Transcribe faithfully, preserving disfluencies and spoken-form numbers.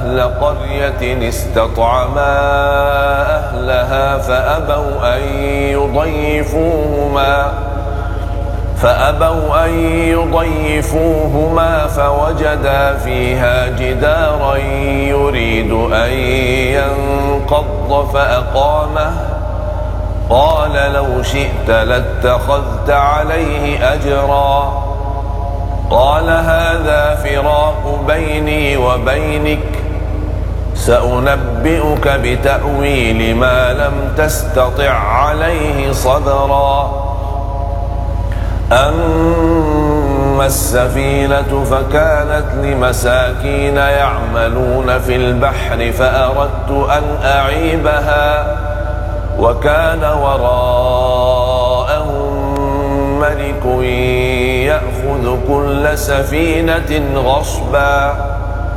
أهل قرية استطعما أهلها فأبوا أن يضيفوهما فأبوا أن يضيفوهما فوجدا فيها جدارا يريد أن ينقض فأقامه قال لو شئت لاتخذت عليه أجرا قال هذا فراق بيني وبينك سأنبئك بتأويل ما لم تستطع عليه صبرا أما السفينة فكانت لمساكين يعملون في البحر فأردت أن أعيبها وكان وراءهم ملك يأخذ كل سفينة غصبا